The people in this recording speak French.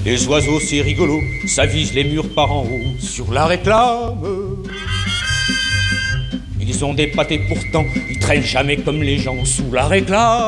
Les oiseaux c'est rigolo, ça vise les murs par en haut. Sur la réclame, ils ont des pâtés pourtant, ils traînent jamais comme les gens. Sous la réclame,